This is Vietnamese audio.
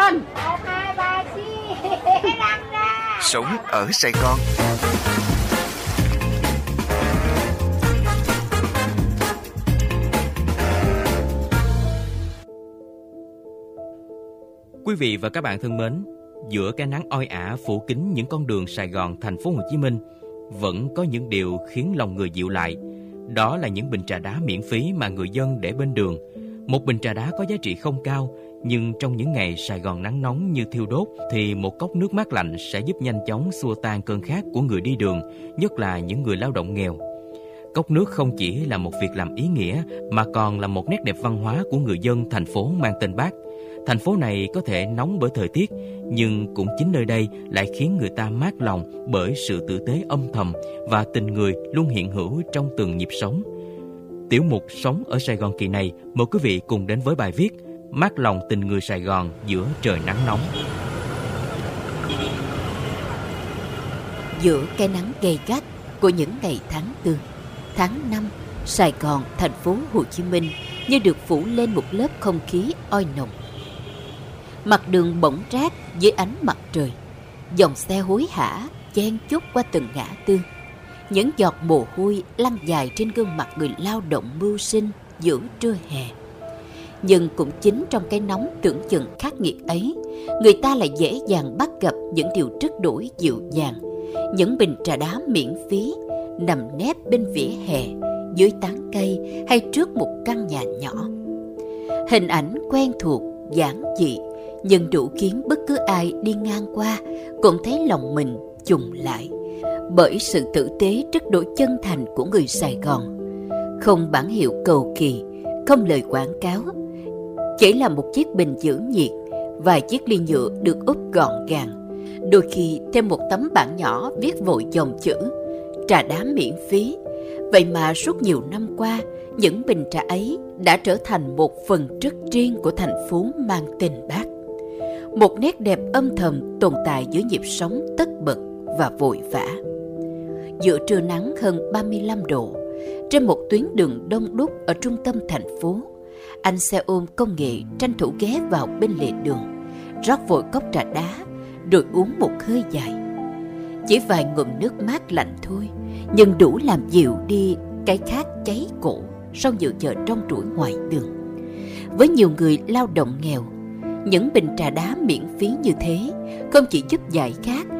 Gòn. 1, 2, 3, chi. Răng ra. Sống ở Sài Gòn. Quý vị và các bạn thân mến, giữa cái nắng oi ả phủ kín những con đường Sài Gòn, thành phố Hồ Chí Minh, vẫn có những điều khiến lòng người dịu lại. Đó là những bình trà đá miễn phí mà người dân để bên đường. Một bình trà đá có giá trị không cao, nhưng trong những ngày Sài Gòn nắng nóng như thiêu đốt thì một cốc nước mát lạnh sẽ giúp nhanh chóng xua tan cơn khát của người đi đường, nhất là những người lao động nghèo. Cốc nước không chỉ là một việc làm ý nghĩa mà còn là một nét đẹp văn hóa của người dân thành phố mang tên Bác. Thành phố này có thể nóng bởi thời tiết, nhưng cũng chính nơi đây lại khiến người ta mát lòng bởi sự tử tế âm thầm và tình người luôn hiện hữu trong từng nhịp sống. Tiểu mục Sống ở Sài Gòn kỳ này, mời quý vị cùng đến với bài viết Mát lòng tình người Sài Gòn giữa trời nắng nóng. Giữa cái nắng gay gắt của những ngày tháng 4, tháng 5, Sài Gòn, thành phố Hồ Chí Minh như được phủ lên một lớp không khí oi nồng. Mặt đường bỗng rát dưới ánh mặt trời, dòng xe hối hả chen chúc qua từng ngã tư. Những giọt mồ hôi lăn dài trên gương mặt người lao động mưu sinh giữa trưa hè. Nhưng cũng chính trong cái nóng tưởng chừng khắc nghiệt ấy, người ta lại dễ dàng bắt gặp những điều rất đổi dịu dàng. Những bình trà đá miễn phí nằm nép bên vỉa hè, dưới tán cây hay trước một căn nhà nhỏ. Hình ảnh quen thuộc, giản dị, nhưng đủ khiến bất cứ ai đi ngang qua cũng thấy lòng mình trùng lại bởi sự tử tế rất đổi chân thành của người Sài Gòn. Không bản hiệu cầu kỳ, không lời quảng cáo, chỉ là một chiếc bình giữ nhiệt, vài chiếc ly nhựa được úp gọn gàng, đôi khi thêm một tấm bảng nhỏ viết vội dòng chữ trà đá miễn phí. Vậy mà suốt nhiều năm qua, những bình trà ấy đã trở thành một phần rất riêng của thành phố mang tên Bác. Một nét đẹp âm thầm tồn tại giữa nhịp sống tất bật và vội vã. Giữa trưa nắng hơn 35 độ, trên một tuyến đường đông đúc ở trung tâm thành phố, anh xe ôm công nghệ tranh thủ ghé vào bên lề đường, rót vội cốc trà đá, rồi uống một hơi dài. Chỉ vài ngụm nước mát lạnh thôi, nhưng đủ làm dịu đi cái khát cháy cổ sau nhiều giờ trong trũi ngoài đường. Với nhiều người lao động nghèo, những bình trà đá miễn phí như thế không chỉ giúp giải khát